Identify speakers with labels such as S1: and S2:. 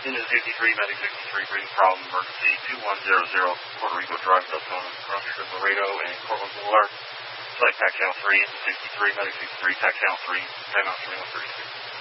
S1: Unit 53, Medic 63, bring problem emergency 2100 Puerto Rico Drive, Deltona, Crossroads of Laredo, and Cortland Boulevard. Select tax channel 3, 63, Medic 63, tax channel 3, timeout 2136.